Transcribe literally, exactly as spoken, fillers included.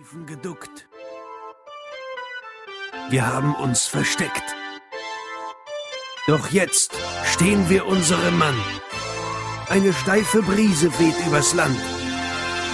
Tiefen geduckt. Wir haben uns versteckt. Doch jetzt stehen wir unserem Mann. Eine steife Brise weht übers Land.